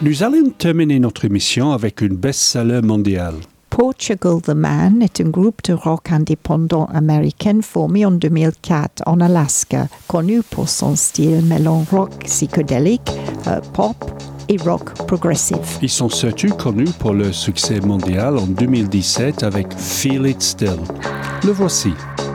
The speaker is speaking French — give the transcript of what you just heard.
Nous allons terminer notre émission avec une best-seller mondiale. Portugal the Man est un groupe de rock indépendant américain formé en 2004 en Alaska, connu pour son style mêlant rock psychédélique, pop et rock progressif. Ils sont surtout connus pour leur succès mondial en 2017 avec Feel It Still. Le voici.